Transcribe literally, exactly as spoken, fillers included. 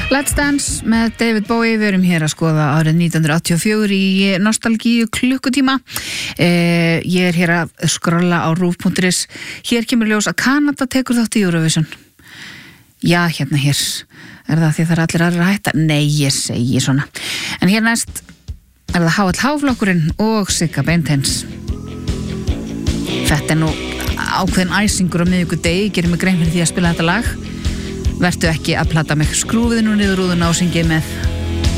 Let's Dance með David Bowie. Við erum hér að skoða árið nítján hundruð áttatíu og fjögur í nostalgíu klukkutíma. Eh, ég er hér að skrolla á rúv punktur is. Hér kemur ljós að Kanada tekur þátt í Eurovision. Já, hérna hér. Er það því það er allir aðrir að hætta? Nei, ég segi svona. En hér næst er það H L H-flokkurinn og Sigga Beinteins. Þetta er nú ákveðin æsingur á miðvikudegi. Gerir mig grein fyrir því að spila þetta lag. Vertu ekki að plata mig, skrúfið nú niður rúðuna og syngið með.